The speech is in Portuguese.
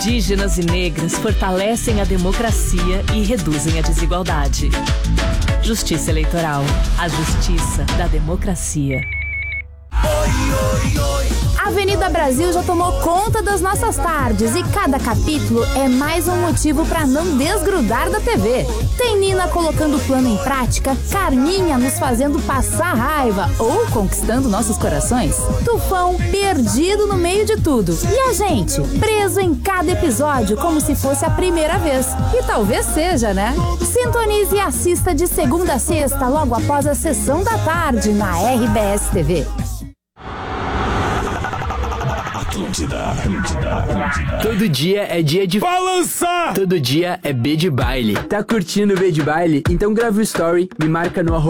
Indígenas e negras fortalecem a democracia e reduzem a desigualdade. Justiça Eleitoral. A justiça da democracia. A Avenida Brasil já tomou conta das nossas tardes e cada capítulo é mais um motivo para não desgrudar da TV. Tem Nina colocando o plano em prática, Carminha nos fazendo passar raiva ou conquistando nossos corações, Tufão perdido no meio de tudo e a gente preso em cada episódio como se fosse a primeira vez. E talvez seja, né? Sintonize e assista de segunda a sexta logo após a sessão da tarde na RBS TV. Todo dia é dia de balançar. Todo dia é B de baile. Tá curtindo o B de baile? Então grava o story, me marca no